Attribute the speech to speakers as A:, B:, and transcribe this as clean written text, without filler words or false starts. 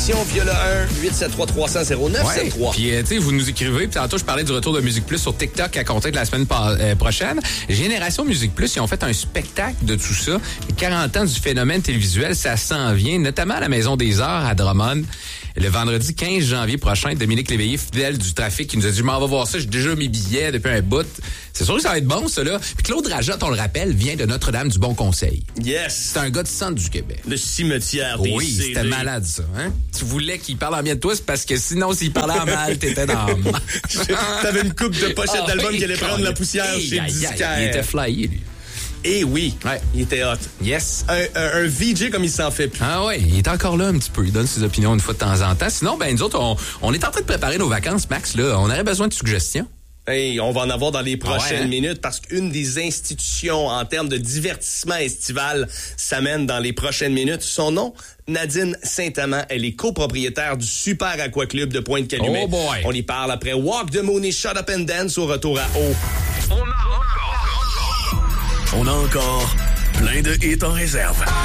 A: inscriptions via le 1-873-300-0973.
B: Ouais. Puis, tu sais, vous nous écrivez. Puis tantôt, je parlais du retour de Musique Plus sur TikTok à compter de la semaine prochaine. Génération Musique Plus, ils ont fait un spectacle de tout ça. 40 ans du phénomène télévisuel, ça s'en vient, notamment à la Maison des Arts à Drummond. Le vendredi 15 janvier prochain, Dominique Léveillé, fidèle du trafic, qui nous a dit « Je m'en vais voir ça, j'ai déjà mes billets depuis un bout. » C'est sûr que ça va être bon, ça, là. Puis Claude Rajotte, on le rappelle, vient de Notre-Dame du Bon Conseil.
A: Yes!
B: C'est un gars de centre du Québec.
A: Le cimetière des
B: Oui,
A: CD.
B: c'était malade, ça. Hein? Tu voulais qu'il parle en bien de toi, c'est parce que sinon, s'il parlait en mal, t'étais dans...
A: T'avais une coupe de pochettes d'album qui allait prendre la poussière chez Disquaire.
B: Il était flyé, lui.
A: Eh oui,
B: ouais.
A: Il était hot.
B: Yes.
A: Un VJ comme il s'en fait plus.
B: Ah ouais, il est encore là un petit peu. Il donne ses opinions une fois de temps en temps. Sinon, ben nous autres, on est en train de préparer nos vacances, Max. Là, on aurait besoin de suggestions.
A: Hey, on va en avoir dans les prochaines minutes parce qu'une des institutions en termes de divertissement estival s'amène dans les prochaines minutes. Son nom, Nadine Saint-Amand. Elle est copropriétaire du Super Aquaclub de Pointe-Calumet.
B: Oh boy!
A: On y parle après Walk the Moon et Shut Up and Dance au retour à eau.
C: On a encore plein de hits en réserve.